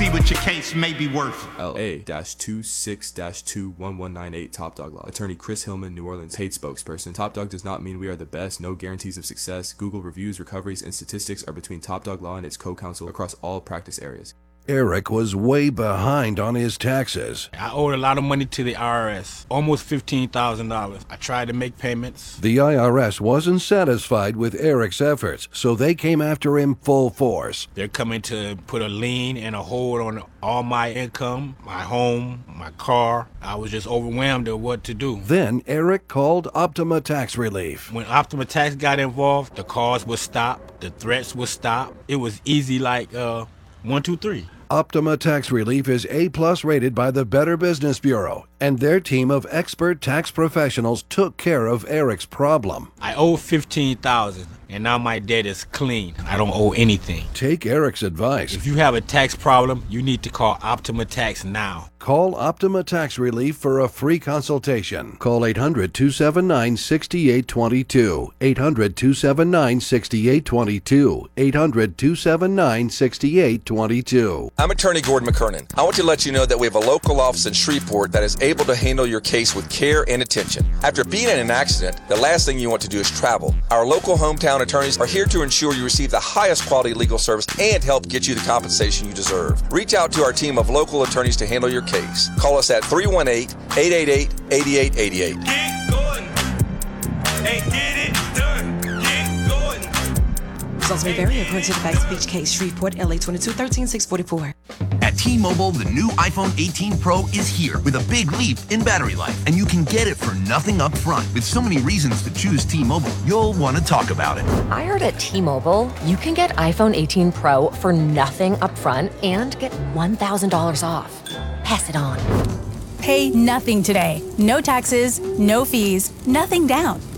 see what your case may be worth. LA-26-21198 Top Dog Law. Attorney Chris Hillman, New Orleans, paid spokesperson. Top Dog does not mean we are the best. No guarantees of success. Google reviews, recoveries, and statistics are between Top Dog Law and its co-counsel across all practice areas. Eric was way behind on his taxes. I owed a lot of money to the IRS, almost $15,000. I tried to make payments. The IRS wasn't satisfied with Eric's efforts, so they came after him full force. They're coming to put a lien and a hold on all my income, my home, my car. I was just overwhelmed at what to do. Then Eric called Optima Tax Relief. When Optima Tax got involved, the calls would stop, the threats would stop. It was easy like 1, 2, 3. Optima Tax Relief is A+ rated by the Better Business Bureau, and their team of expert tax professionals took care of Eric's problem. I owe $15,000, and now my debt is clean. I don't owe anything. Take Eric's advice. If you have a tax problem, you need to call Optima Tax now. Call Optima Tax Relief for a free consultation. Call 800-279-6822. 800-279-6822. 800-279-6822. I'm attorney Gordon McKernan. I want to let you know that we have a local office in Shreveport that is able to handle your case with care and attention. After being in an accident, the last thing you want to do is travel. Our local hometown attorneys are here to ensure you receive the highest quality legal service and help get you the compensation you deserve. Reach out to our team of local attorneys to handle your case. Call us at 318-888-8888. Get going and get it done. Get going. Results may vary according to the facts of each case. Shreveport, LA 2213-644. At T-Mobile, the new iPhone 18 Pro is here with a big leap in battery life, and you can get it for nothing up front. With so many reasons to choose T-Mobile, you'll want to talk about it. I heard at T-Mobile, you can get iPhone 18 Pro for nothing up front and get $1,000 off. Pass it on. Pay nothing today. No taxes, no fees, nothing down.